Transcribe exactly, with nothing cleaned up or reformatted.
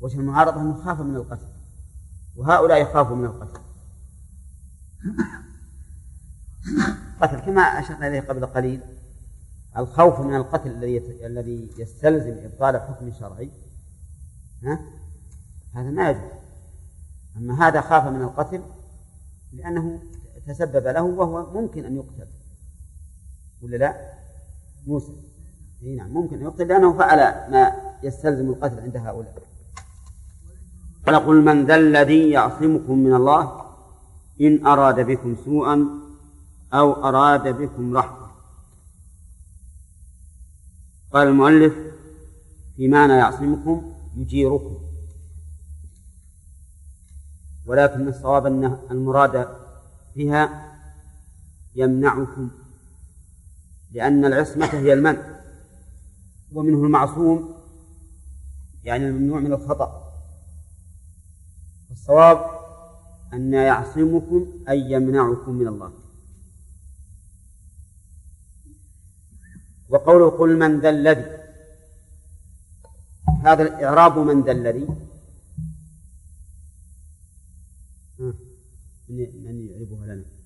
وجه المعارضة أنه خاف من القتل، وهؤلاء يخافوا من القتل. قتل كما أشرنا إليه قبل قليل، الخوف من القتل الذي الذي يستلزم إبطال حكم شرعي، ها؟ هذا ما يجوز. أما هذا خاف من القتل لأنه تسبب له وهو ممكن أن يقتل، ولا لا؟ موسى نعم ممكن أن يقتل لأنه فعل ما يستلزم القتل عند هؤلاء. ولقل من ذا الذي يعصمكم من الله إن أراد بكم سوءا أو أراد بكم رحمة. قال المؤلف في معنى يعصمكم يجيركم، ولكن الصواب أن المراد بها يمنعكم، لأن العصمة هي المنع، ومنه المعصوم يعني الممنوع من الخطأ. الصواب أن يعصمكم أي يمنعكم من الله. وقوله قل من ذا الذي، هذا الإعراب من ذا الذي من يعربها لنا؟